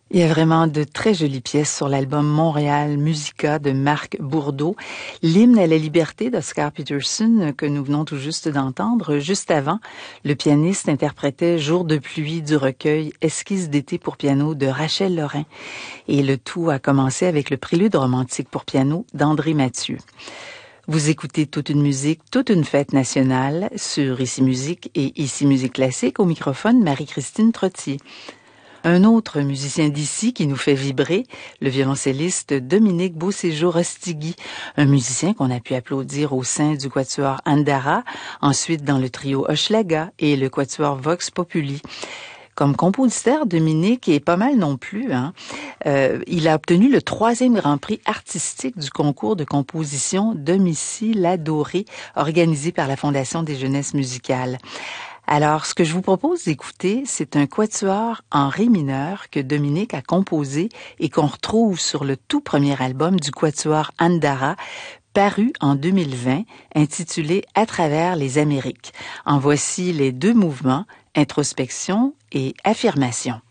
Il y a vraiment de très jolies pièces sur l'album Montréal Musica de Marc Bourdeau. L'hymne à la liberté d'Oscar Peterson que nous venons tout juste d'entendre. Juste avant, le pianiste interprétait Jour de pluie du recueil Esquisse d'été pour piano de Rachel Lorrain. Et le tout a commencé avec le prélude romantique pour piano d'André Mathieu. Vous écoutez Toute une musique, toute une fête nationale sur Ici Musique et Ici Musique Classique. Au microphone, Marie-Christine Trottier. Un autre musicien d'ici qui nous fait vibrer, le violoncelliste Dominique Beauséjour-Ostigui, un musicien qu'on a pu applaudir au sein du quatuor Andara, ensuite dans le trio Hochelaga et le quatuor Vox Populi. Comme compositeur, Dominique est pas mal non plus. Il a obtenu le 3e Grand Prix artistique du concours de composition Domicile adoré, organisé par la Fondation des Jeunesses musicales. Alors, ce que je vous propose d'écouter, c'est un quatuor en ré mineur que Dominique a composé et qu'on retrouve sur le tout premier album du quatuor Andara, paru en 2020, intitulé À travers les Amériques. En voici les 2 mouvements, introspection et affirmation.